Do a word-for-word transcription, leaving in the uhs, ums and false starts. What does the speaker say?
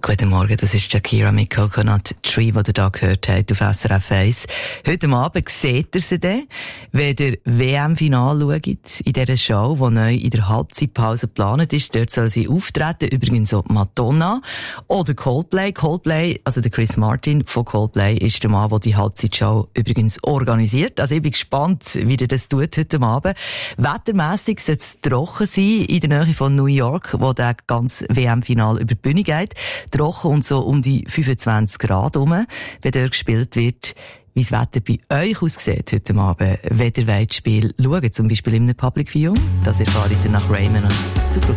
Guten Morgen, das ist Shakira mit Coconut Tree, die ihr da gehört habt auf S R F eins. Heute Abend seht ihr sie dann, wenn ihr W M-Final schaut, in dieser Show, die neu in der Halbzeitpause geplant ist. Dort soll sie auftreten, übrigens auch Madonna oder Coldplay. Coldplay, also der Chris Martin von Coldplay, ist der Mann, der die Halbzeitshow übrigens organisiert. Also ich bin gespannt, wie er das tut heute Abend. Wettermässig soll es trocken sein in der Nähe von New York, wo der ganze W M-Final über die Bühne geht. Trocken und so um die fünfundzwanzig Grad rum, wenn dort gespielt wird. Wie das Wetter bei euch aussieht heute Abend, wenn ihr das Spiel schaut, zum Beispiel in einem Public View. Das erfahrt ihr nach Raymond und Super